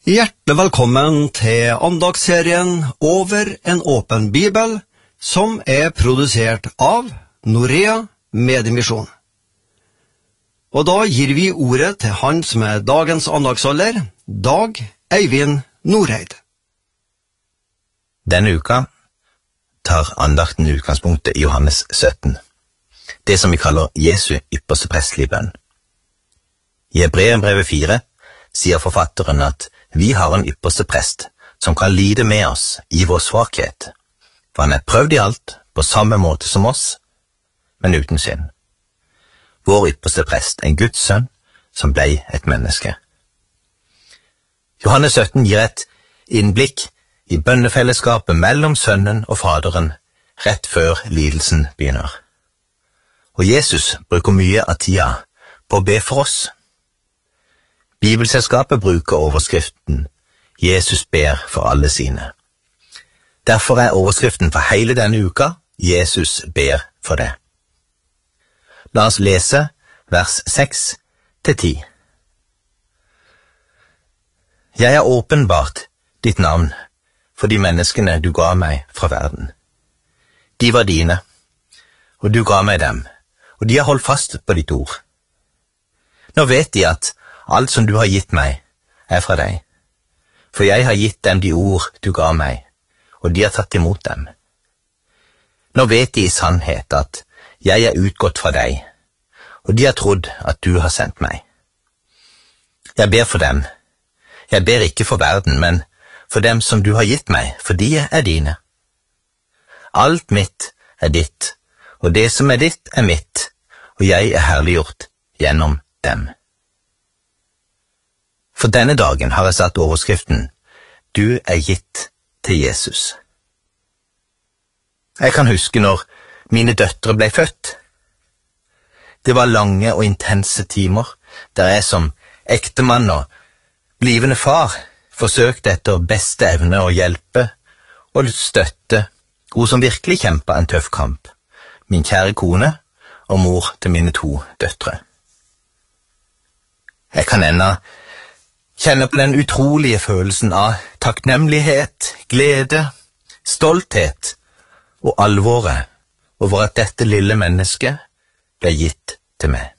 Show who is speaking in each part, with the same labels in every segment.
Speaker 1: Hjertelig velkommen til andagsserien Over en åpen bibel, som produsert av Norea Mediemisjon. Og da gir vi ordet til han som dagens andagsholder, Dag Eivind Norheid.
Speaker 2: Denne uka tar andakten utgangspunktet i Johannes 17, det som vi kaller Jesu ypperste prestelige bønn. I Hebreerbrevet 4 sier forfatteren at vi har en ypperste prest som kan lide med oss i vår svakhet, for han prøvd i alt på samme måte som oss, men uten synd. Vår ypperste prest, en Guds sønn som ble et menneske. Johannes 17 gir et innblikk i bønnefellesskapet mellom sønnen og faderen rett før lidelsen begynner. Og Jesus bruker mye av tida på å be for oss. Bibelselskapet bruker overskriften Jesus ber for alle sine. Derfor overskriften for hele denne uka Jesus ber for det. La oss lese vers 6-10. Jeg har åpenbart ditt navn for de menneskene du ga meg fra verden. De var dine, og du ga meg dem, og de har holdt fast på ditt ord. Nå vet de at alt som du har gitt meg fra deg, for jeg har gitt dem de ord du ga meg, og de har tatt imot dem. Nå vet de i sannhet at jeg utgått fra deg, og de har trodd at du har sendt meg. Jeg ber for dem. Jeg ber ikke for verden, men for dem som du har gitt meg, for de dine. Alt mitt ditt, og det som ditt mitt, og jeg herliggjort gjennom dem. For denne dagen har jeg satt overskriften Du gitt til Jesus. Jeg kan huske når mine døtre ble født. Det var lange og intense timer der jeg som ektemann og blivende far forsøkte etter beste evne å hjelpe og støtte hun som virkelig kjempet en tøff kamp, min kjære kone og mor til mine 2 døtre. Jeg kan ennå kjenne på den utrolige følelsen av takknemlighet, glede, stolthet og alvoret over at dette lille mennesket ble gitt til meg.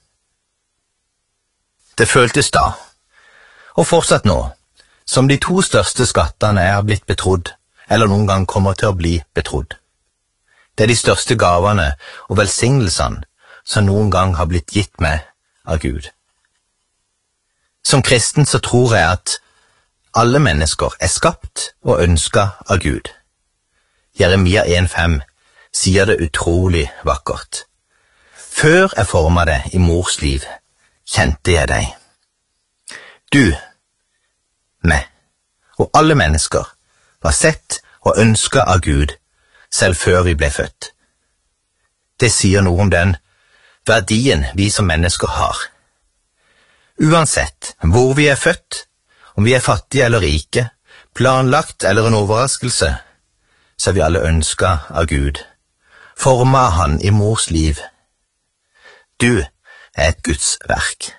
Speaker 2: Det føltes da, og fortsatt nå, som de 2 største skattene jeg har blitt betrodd, eller noen gang kommer til å bli betrodd. Det de største gavene og velsignelsene som noen gang har blitt gitt meg av Gud. Som kristen så tror jeg at alle mennesker skapt og ønsket av Gud. Jeremia 1,5 sier det utrolig vakkert. Før jeg formet deg i mors liv, kjente jeg deg. Du, meg, og alle mennesker var sett og ønsket av Gud, selv før vi ble født. Det sier noe om den verdien vi som mennesker har. Uansett hvor vi født, om vi fattige eller rike, planlagt eller en overraskelse, så vi alle ønsket av Gud, formet av han i mors liv. Du et Guds verk.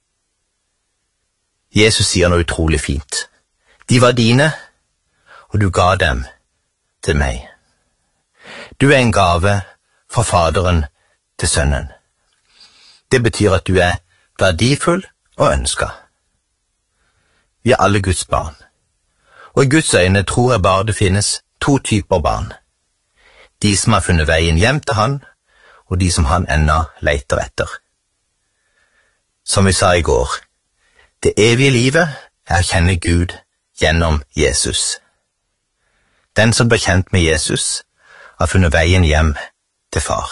Speaker 2: Jesus sier noe utrolig fint. De var dine, og du ga dem til meg. Du en gave fra Faderen til Sønnen. Det betyr at du verdifull og ønsker. Vi alle Guds barn, og i Guds øyne tror jeg bare det finnes 2 typer barn. De som har funnet veien hjem til han, og de som han ennå leter etter. Som vi sa i går, det evige livet å kjenne Gud gjennom Jesus. Den som blir kjent med Jesus, har funnet veien hjem til far.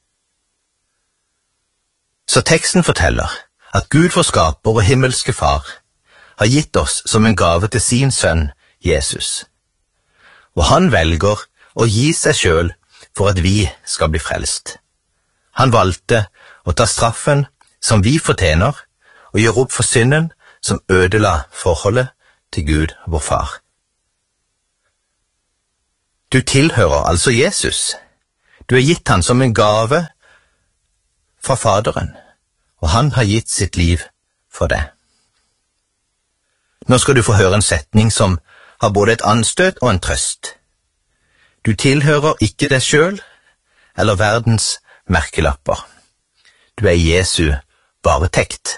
Speaker 2: Så teksten forteller at Gud vår skaper og himmelske far har gitt oss som en gave til sin sønn Jesus. Og han velger å gi seg selv for at vi skal bli frelst. Han valgte å ta straffen som vi fortjener, og gjøre opp for synden som ødela forholdet til Gud vår far. Du tilhører altså Jesus. Du gitt han som en gave fra Faderen, og han har gitt sitt liv for det. Nå skal du få høre en setning som har både et anstøt og en trøst. Du tilhører ikke deg selv eller verdens merkelapper. Du er Jesu varetekt.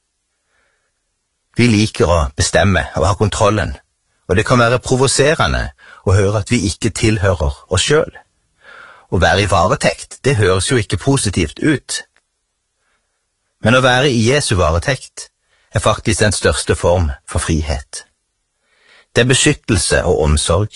Speaker 2: Vi liker å bestemme og ha kontrollen, og det kan være provoserende å høre at vi ikke tilhører oss selv. Å være i varetekt, det høres jo ikke positivt ut. Men å være i Jesu varetekt er faktisk den største form for frihet. Det er beskyttelse og omsorg.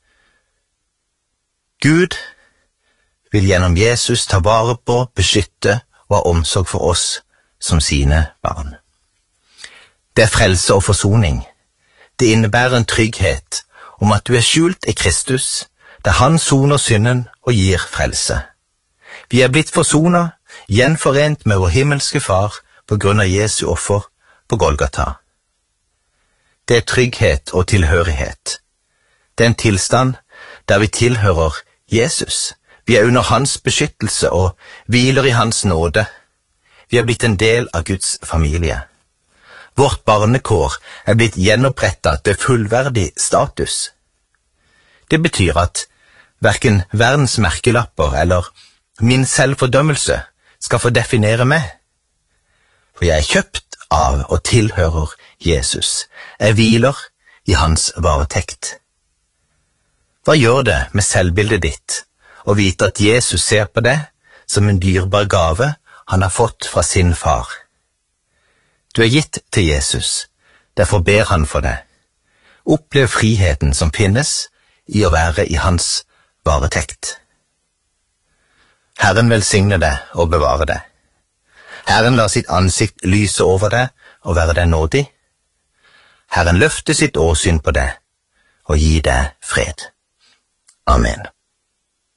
Speaker 2: Gud vil gjennom Jesus ta vare på, beskytte og ha omsorg for oss som sine barn. Det er frelse og forsoning. Det innebærer en trygghet om at du er skjult i Kristus, der han soner synden og gir frelse. Vi er blitt forsonet, gjenforent med vår himmelske far på grunn av Jesu offer på Golgata. Det er trygghet og tilhørighet. Det er en tilstand der vi tilhører Jesus. Vi er under hans beskyttelse og hviler i hans nåde. Vi er blitt en del av Guds familie. Vårt barnekår er blitt gjenopprettet til fullverdig status. Det betyr at hverken verdens merkelapper eller min selvfordømmelse skal få definere meg. For jeg er kjøpt av og tilhører Jesus. Jeg hviler i hans varetekt. Hva gjør det med selvbildet ditt å vite at Jesus ser på deg som en dyrebar gave han har fått fra sin far? Du er gitt til Jesus, derfor ber han for deg. Opplev friheten som finnes i å være i hans varetekt. Herren velsigne deg og bevare deg. Herren lar sitt ansikt lyse over deg og være deg nådig. Herren løfter sitt åsyn på deg og gir deg fred. Amen.